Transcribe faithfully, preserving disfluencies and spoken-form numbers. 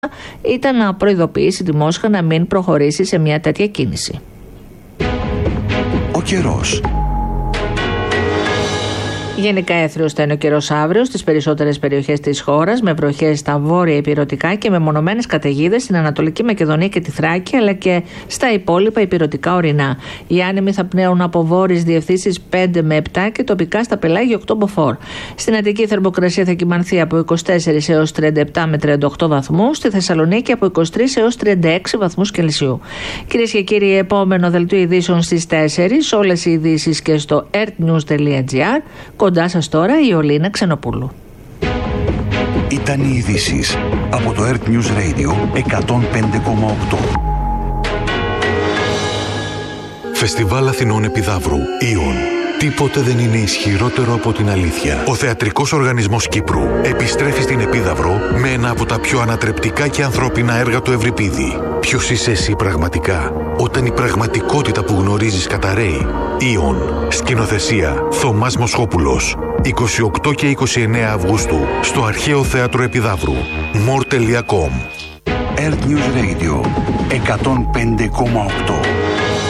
ήταν να προειδοποιήσει τη Μόσχα να μην προχωρήσει σε μια τέτοια κίνηση. Ο καιρός. Γενικά έθριος θα είναι ο καιρός αύριο στις περισσότερες περιοχές της χώρας, με βροχές στα βόρεια ηπειρωτικά και με μονομένες καταιγίδες στην Ανατολική Μακεδονία και τη Θράκη, αλλά και στα υπόλοιπα ηπειρωτικά ορεινά. Οι άνεμοι θα πνέουν από βόρειες διευθύνσεις πέντε με επτά και τοπικά στα πελάγια οκτώ μποφόρ. Στην Αττική η θερμοκρασία θα κυμανθεί από είκοσι τέσσερα έως τριάντα επτά με τριάντα οκτώ βαθμούς, στη Θεσσαλονίκη από είκοσι τρία έως τριάντα έξι βαθμούς Κελσίου. Κυρίες και κύριοι, επόμενο δελτίο ειδήσεων στις τέσσερις, όλες οι ειδήσεις και στο earthnews τελεία gr. Κοντά σας τώρα η Ολίνα Ξενοπούλου. Ήταν οι ειδήσεις από το Earth News Radio εκατόν πέντε κόμμα οκτώ. Φεστιβάλ Αθηνών Επιδαύρου, Ιον. Τίποτε δεν είναι ισχυρότερο από την αλήθεια. Ο Θεατρικός Οργανισμός Κύπρου επιστρέφει στην Επίδαυρο με ένα από τα πιο ανατρεπτικά και ανθρώπινα έργα του Ευρυπίδη. Ποιος είσαι εσύ πραγματικά, όταν η πραγματικότητα που γνωρίζεις καταραίει? Ιον. Σκηνοθεσία Θωμάς Μοσχόπουλος. είκοσι οκτώ και είκοσι εννέα Αυγούστου στο Αρχαίο Θέατρο Επιδαύρου. more τελεία com. Earth News Radio εκατόν πέντε κόμμα οκτώ.